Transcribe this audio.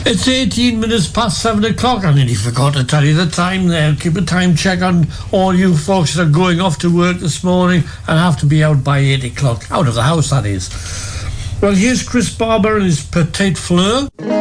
It's 18 minutes past 7 o'clock. I nearly forgot to tell you the time there. Keep a time check on all you folks that are going off to work this morning and have to be out by 8 o'clock. Out of the house, that is. Well, here's Chris Barber and his Petite Fleur.